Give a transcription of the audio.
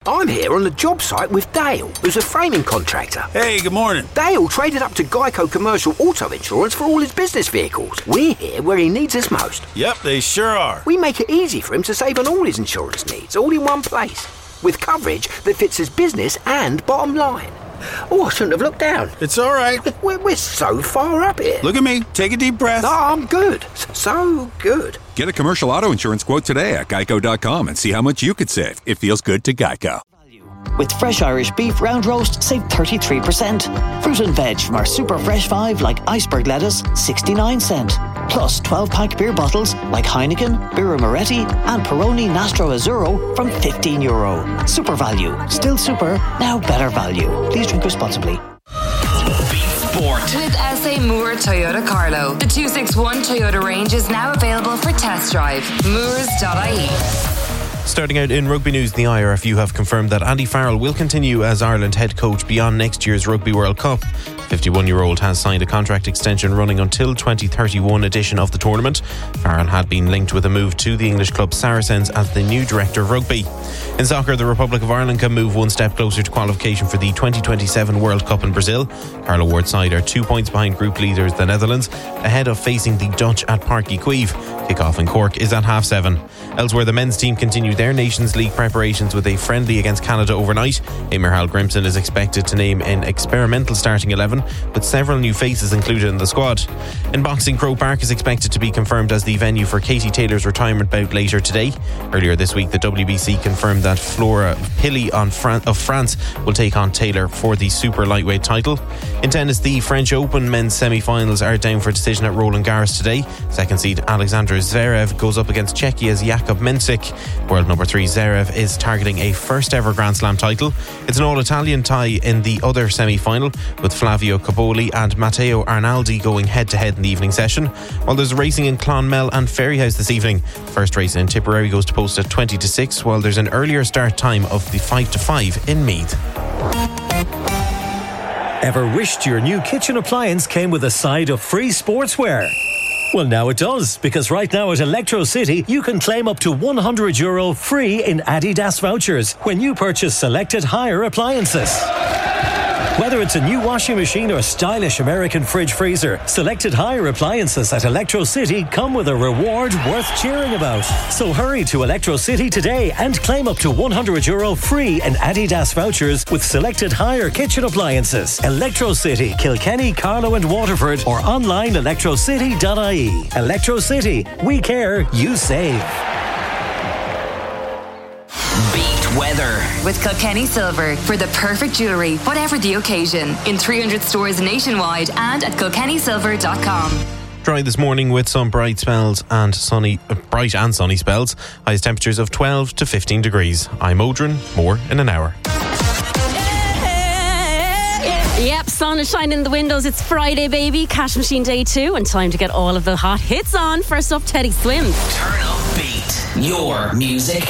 I'm here on the job site with Dale, who's a framing contractor. Hey, good morning. Dale traded up to Geico Commercial Auto Insurance for all his business vehicles. We're here where he needs us most. Yep, they sure are. We make it easy for him to save on all his insurance needs, all in one place, with coverage that fits his business and bottom line. Oh, I shouldn't have looked down. It's all right. We're so far up here. Look at me. Take a deep breath. No, I'm good. So good. Get a commercial auto insurance quote today at geico.com and see how much you could save. It feels good to Geico. With fresh Irish beef round roast, save 33%. Fruit and veg from our super fresh 5 like iceberg lettuce, 69 cent. Plus 12-pack beer bottles like Heineken, Birra Moretti and Peroni Nastro Azzurro from €15. Super value. Still super, now better value. Please drink responsibly. Sport. With SA Moore Toyota Carlo. The 261 Toyota range is now available for test drive. Moores.ie. Starting out in rugby news, the IRFU have confirmed that Andy Farrell will continue as Ireland head coach beyond next year's Rugby World Cup. 51-year-old has signed a contract extension running until 2031 edition of the tournament. Farrell had been linked with a move to the English club Saracens as the new director of rugby. In soccer, the Republic of Ireland can move one step closer to qualification for the 2027 World Cup in Brazil. Carlo Ward's side are 2 points behind group leaders the Netherlands, ahead of facing the Dutch at Parc y Cuivre. Kick-off in Cork is at 7:30. Elsewhere, the men's team continue their Nations League preparations with a friendly against Canada overnight. Eamon Hal Grimson is expected to name an experimental starting 11 with several new faces included in the squad. In boxing, Croke Park is expected to be confirmed as the venue for Katie Taylor's retirement bout later today. Earlier this week, the WBC confirmed that Flora Pili of France will take on Taylor for the super lightweight title. In tennis, the French Open men's semi-finals are down for decision at Roland Garros today. Second seed Alexander Zverev goes up against Czechia's Jakub Mensik. World number 3 Zverev is targeting a first ever Grand Slam title. It's an all-Italian tie in the other semi-final, with Flavio Caboli and Matteo Arnaldi going head-to-head in the evening session. While there's racing in Clonmel and Ferryhouse this evening. First race in Tipperary goes to post at 20-6, while there's an earlier start time of the 5-5 in Meath. Ever wished your new kitchen appliance came with a side of free sportswear? Well, now it does, because right now at Electro City, you can claim up to €100 free in Adidas vouchers when you purchase selected hire appliances. Whether it's a new washing machine or stylish American fridge freezer, selected hire appliances at Electro City come with a reward worth cheering about. So hurry to Electro City today and claim up to €100 free in Adidas vouchers with selected hire kitchen appliances. Electro City, Kilkenny, Carlow and Waterford, or online electrocity.ie. Electro City, we care, you save. Weather. With Kilkenny Silver. For the perfect jewellery, whatever the occasion. In 300 stores nationwide and at kilkennysilver.com. Dry this morning with some bright and sunny spells. Highest temperatures of 12 to 15 degrees. I'm Odrin. More in an hour. Yep, sun is shining in the windows. It's Friday, baby. Cash Machine Day 2, and time to get all of the hot hits on. First up, Teddy Swims. Turn up beat. Your music